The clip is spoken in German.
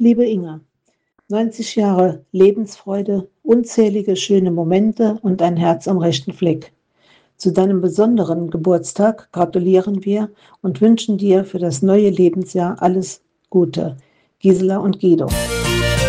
Liebe Inga, 90 Jahre Lebensfreude, unzählige schöne Momente und ein Herz am rechten Fleck. Zu deinem besonderen Geburtstag gratulieren wir und wünschen dir für das neue Lebensjahr alles Gute. Gisela und Guido.